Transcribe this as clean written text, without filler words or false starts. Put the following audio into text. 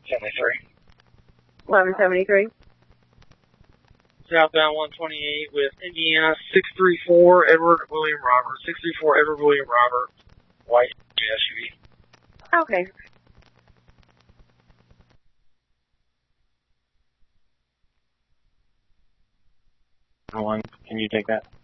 1173. Southbound 128 with Indiana 634 Edward William Robert. 634 Edward William Robert. White SUV. Okay. Can you take that?